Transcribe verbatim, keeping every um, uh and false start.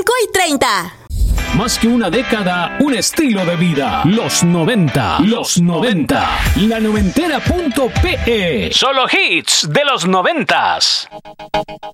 cinco y treinta. Más que una década, un estilo de vida. Los noventa. Los noventa. La noventera punto pe. Solo hits de los noventas.